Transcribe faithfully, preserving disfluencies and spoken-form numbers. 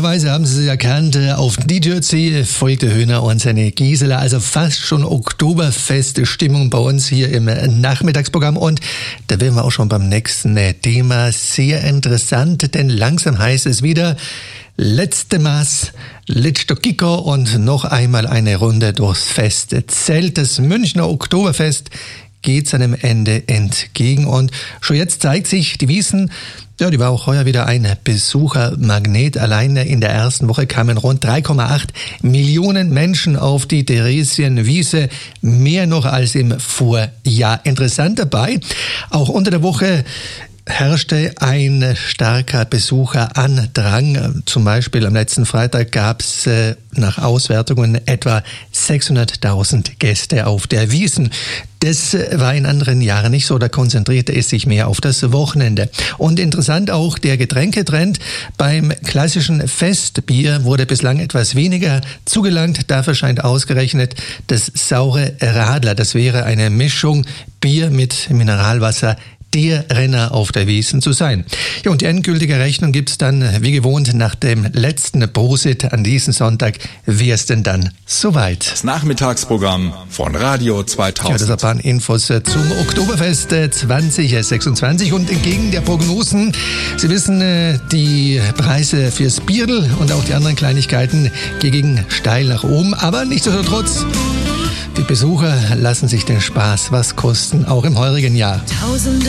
Möglicherweise haben Sie es erkannt, auf D J C folgte Höhner und seine Gisela, also fast schon Oktoberfest-Stimmung bei uns hier im Nachmittagsprogramm. Und da wären wir auch schon beim nächsten Thema. Sehr interessant, denn langsam heißt es wieder, letzte Maß, letzter Kicker und noch einmal eine Runde durchs Fest. Zelt das Münchner Oktoberfest geht seinem Ende entgegen und schon jetzt zeigt sich, die Wiesn, ja, die war auch heuer wieder ein Besuchermagnet. Alleine in der ersten Woche kamen rund drei Komma acht Millionen Menschen auf die Theresienwiese, mehr noch als im Vorjahr. Interessant dabei, auch unter der Woche herrschte ein starker Besucherandrang. Zum Beispiel am letzten Freitag gab es äh, nach Auswertungen etwa sechshunderttausend Gäste auf der Wiesn. Das war in anderen Jahren nicht so, da konzentrierte es sich mehr auf das Wochenende. Und interessant auch der Getränketrend. Beim klassischen Festbier wurde bislang etwas weniger zugelangt. Dafür scheint ausgerechnet das saure Radler. Das wäre eine Mischung Bier mit Mineralwasser, der Renner auf der Wiesn zu sein. Ja, und die endgültige Rechnung gibt's dann, wie gewohnt, nach dem letzten Prosit an diesem Sonntag. Wär's denn dann soweit? Das Nachmittagsprogramm von Radio zweitausend. Ja, das waren Infos zum Oktoberfest zwanzig sechsundzwanzig und entgegen der Prognosen, Sie wissen, die Preise fürs Bierl und auch die anderen Kleinigkeiten gingen steil nach oben, aber nichtsdestotrotz, die Besucher lassen sich den Spaß was kosten, auch im heurigen Jahr. Tausende